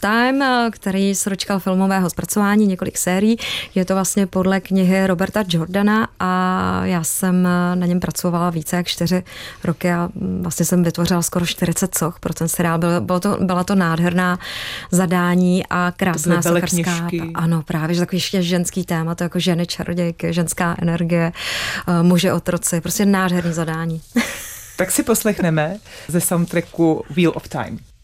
Time, který se dočkal filmového zpracování, několik sérií. Je to vlastně podle knihy Roberta Jordana a já jsem na něm pracovala více jak 4 roky a vlastně jsem vytvořila skoro 40 soch pro ten seriál. Byla to nádherná zadání a krásná sochařská. Ano, právě, že takový ještě ženský téma, to jako ženy čarodějky, ženská energie, muže otroci, prostě nádherný zadání. Tak si poslechneme ze soundtracku Wheel of Time.